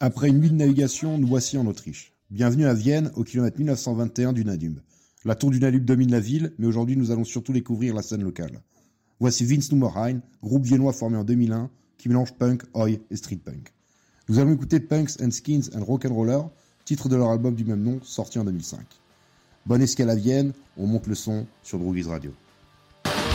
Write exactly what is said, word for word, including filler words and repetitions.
Après une nuit de navigation, nous voici en Autriche. Bienvenue à Vienne, au kilomètre mille neuf cent vingt et un du Danube. La tour du Danube domine la ville, mais aujourd'hui nous allons surtout découvrir la scène locale. Voici Vince Nummerheim, groupe viennois formé en deux mille un, qui mélange punk, oi et street punk. Nous allons écouter Punks and Skins and Rock'n'Roller, titre de leur album du même nom, sorti en deux mille cinq. Bonne escale à Vienne, on monte le son sur Droogies Radio.